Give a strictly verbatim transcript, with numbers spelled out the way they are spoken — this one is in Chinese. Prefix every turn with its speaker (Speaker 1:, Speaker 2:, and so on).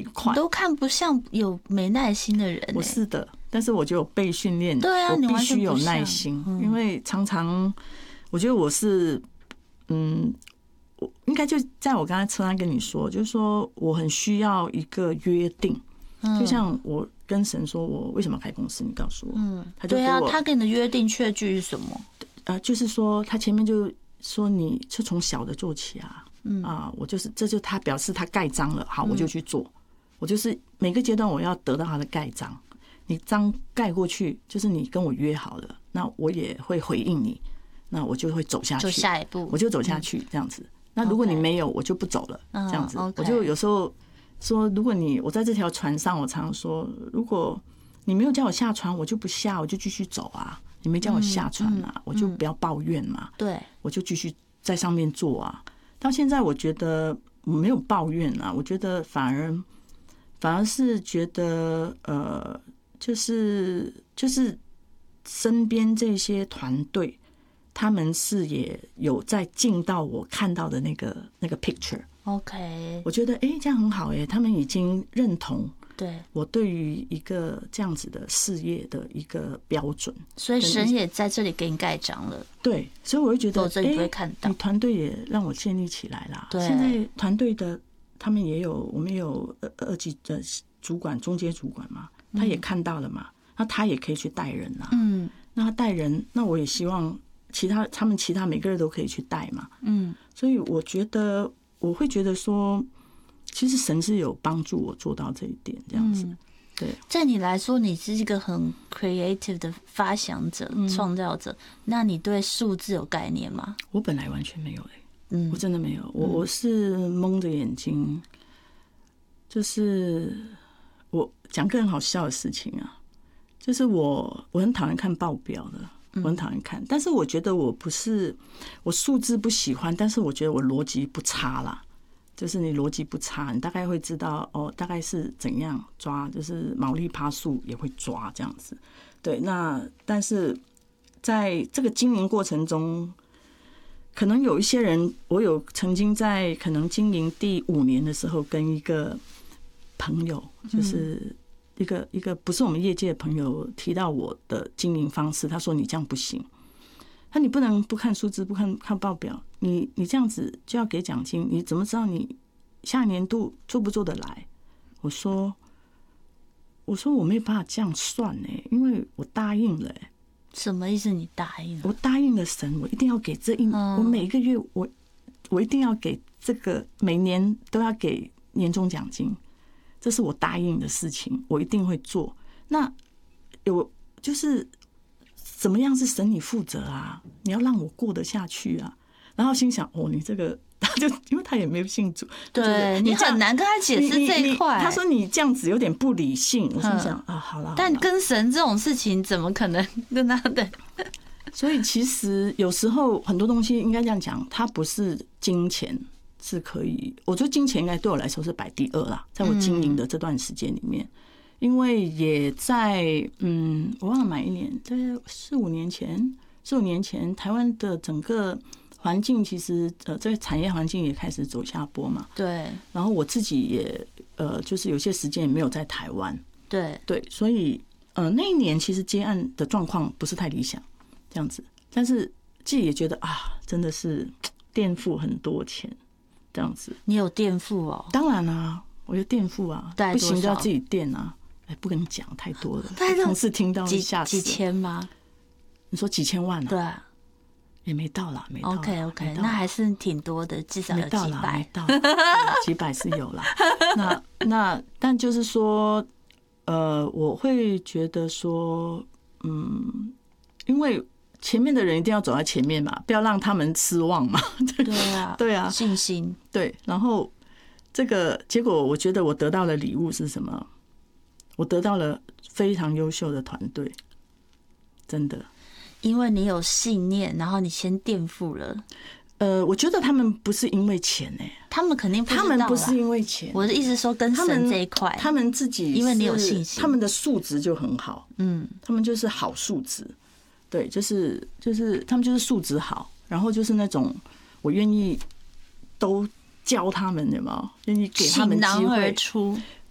Speaker 1: 快，
Speaker 2: 你都看不像有没耐心的人、欸。
Speaker 1: 我是的，但是我就有被训练，
Speaker 2: 对啊，
Speaker 1: 我必须有耐心，
Speaker 2: 嗯、
Speaker 1: 因为常常我觉得我是，嗯，我应该就在我刚才车上跟你说，就是说我很需要一个约定，嗯、就像我跟神说我为什么开公司，你告诉我，
Speaker 2: 嗯，
Speaker 1: 他就给我，
Speaker 2: 对啊，他跟你的约定确据是什么？
Speaker 1: 呃，就是说他前面就说你就从小的做起啊。嗯啊，我就是，这就他表示他盖章了，好，我就去做。我就是每个阶段我要得到他的盖章，你章盖过去，就是你跟我约好了，那我也会回应你，那我就会走下去，
Speaker 2: 就下一步，
Speaker 1: 我就走下去这样子。那如果你没有，我就不走了，这样子。我就有时候说，如果你我在这条船上，我常说，如果你没有叫我下船，我就不下，我就继续走啊。你没叫我下船啊，我就不要抱怨嘛，
Speaker 2: 对，
Speaker 1: 我就继续在上面做啊。到现在，我觉得我没有抱怨啊，我觉得反而反而是觉得呃，就是就是身边这些团队，他们是也有在进到我看到的那个那个 picture。OK， 我觉得哎、欸，这样很好哎、欸，他们已经认同。对，我对于一个这样子的事业的一个标准，
Speaker 2: 所以神也在这里给你盖章了。
Speaker 1: 对，所以我会觉得，
Speaker 2: 否则你不会看到。
Speaker 1: 你团队也让我建立起来啦。对，现在团队的他们也有，我们也有二级的主管、中阶主管嘛，他也看到了嘛，那他也可以去带人啊。嗯，那他带人，那我也希望其他他们其他每个人都可以去带嘛。嗯，所以我觉得我会觉得说。其实神是有帮助我做到这一点，这样子。对，
Speaker 2: 在你来说，你是一个很 creative 的发想者、创造者。那你对数字有概念吗？
Speaker 1: 我本来完全没有诶、欸，嗯，我真的没有。我我是蒙着眼睛，就是我讲个很好笑的事情啊，就是我我很讨厌看报表的，我很讨厌看。但是我觉得我不是我数字不喜欢，但是我觉得我逻辑不差啦。就是你逻辑不差，你大概会知道哦，大概是怎样抓，就是毛利趴数也会抓这样子。对，那但是在这个经营过程中，可能有一些人，我有曾经在可能经营第五年的时候，跟一个朋友，就是一个一个不是我们业界的朋友提到我的经营方式，他说你这样不行。那你不能不看数字，不看看报表，你你这样子就要给奖金，你怎么知道你下年度做不做得来？我说，我说我没有办法这样算呢、欸，因为我答应了、欸。
Speaker 2: 什么意思？你答应了？
Speaker 1: 我答应了神，我一定要给这一，我每个月我我一定要给这个，每年都要给年终奖金，这是我答应的事情，我一定会做。那有就是。怎么样是神你负责啊？你要让我过得下去啊！然后心想，哦，你这个，他就因为他也没有信主，
Speaker 2: 对你很难跟他解释这一块。
Speaker 1: 他说你这样子有点不理性，我心想啊，好了。
Speaker 2: 但跟神这种事情怎么可能跟他的？
Speaker 1: 所以其实有时候很多东西应该这样讲，它不是金钱是可以，我觉得金钱应该对我来说是摆第二啦，在我经营的这段时间里面。因为也在嗯，我忘了哪一年，在四五年前，四五年前，台湾的整个环境其实呃，这个产业环境也开始走下坡嘛。对。然后我自己也呃，就是有些时间也没有在台湾。对对，所以呃，那一年其实接案的状况不是太理想，这样子。但是自己也觉得啊，真的是垫付很多钱，这样子。
Speaker 2: 你有垫付哦？
Speaker 1: 当然啊，我有垫付啊，不行就要自己垫啊。哎，不跟你讲太多了，同事听到吓死。几千吗？你说几千万啊？对啊，也没到啦，没到。OK
Speaker 2: OK， 那还是挺多的，至少有几百。
Speaker 1: 没到，几百是有啦。那那但就是说，呃，我会觉得说，嗯，因为前面的人一定要走在前面嘛，不要让他们失望嘛。
Speaker 2: 对啊，
Speaker 1: 对啊，
Speaker 2: 信心。
Speaker 1: 对，然后这个结果，我觉得我得到的礼物是什么？我得到了非常优秀的团队，真的，
Speaker 2: 因为你有信念，然后你先垫付了。
Speaker 1: 呃，我觉得他们不是因为钱哎、欸，
Speaker 2: 他们肯定不知道，
Speaker 1: 他们不是因为钱。
Speaker 2: 我的意思说，跟神这一块，
Speaker 1: 他们自己
Speaker 2: 因为你有信心，
Speaker 1: 他们的素质就很好，嗯，他们就是好素质，对，就是就是他们就是素质好，然后就是那种我愿意都教他们，有没有？愿意给他们机会。
Speaker 2: 倾囊而出。